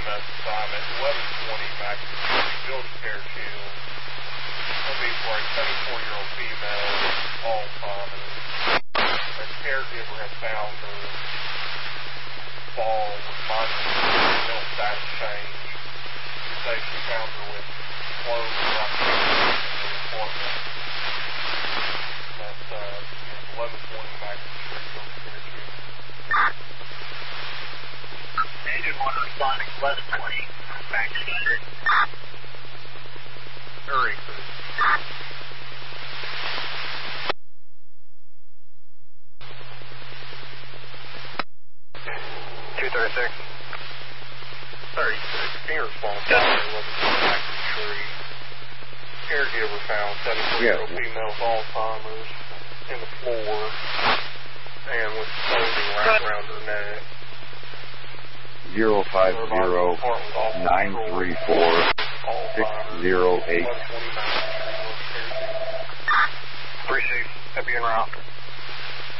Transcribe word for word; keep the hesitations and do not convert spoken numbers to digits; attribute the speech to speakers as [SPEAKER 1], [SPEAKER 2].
[SPEAKER 1] M S assignment, eleven twenty Max Street, build a care shield. That'll be for a seventy-four-year-old female, Alzheimer's. A caregiver has found her fall with minor mental status change. She says she found her with clothes right in the apartment. That's uh, eleven twenty Max Street, build a care shield.
[SPEAKER 2] Agent one responding eleven twenty Max Street.
[SPEAKER 1] Hurry, please.
[SPEAKER 2] two thirty-six.
[SPEAKER 1] thirty-six. Can you respond to eleven twenty Max Street? Caregiver found seventy-four-year-old
[SPEAKER 3] Yeah.
[SPEAKER 1] female with Alzheimer's in the floor and with clothing wrapped around her neck.
[SPEAKER 3] Zero five zero nine three four six zero eight.
[SPEAKER 2] Appreciate it. That'd be en route.